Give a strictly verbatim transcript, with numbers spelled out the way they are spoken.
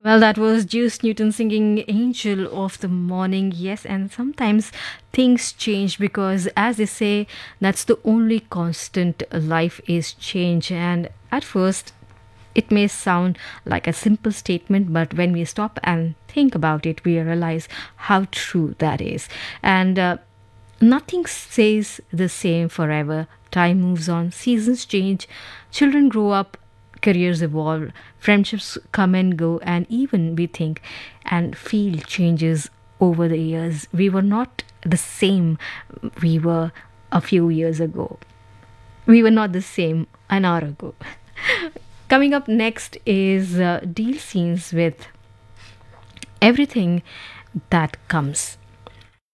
Well, that was Juice Newton singing Angel of the Morning. Yes, and sometimes things change because, as they say, that's the only constant. Life is change. And at first, it may sound like a simple statement, but when we stop and think about it, we realize how true that is. And uh, nothing stays the same forever. Time moves on, seasons change, children grow up, careers evolve, friendships come and go, and even we think and feel changes over the years. We were not the same we were a few years ago. We were not the same an hour ago. Coming up next is uh, deal scenes with everything that comes.